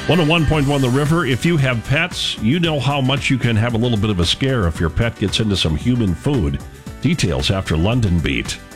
101.1 The River. If you have pets, you know how much you can have a little bit of a scare if your pet gets into some human food. Details after London Beat.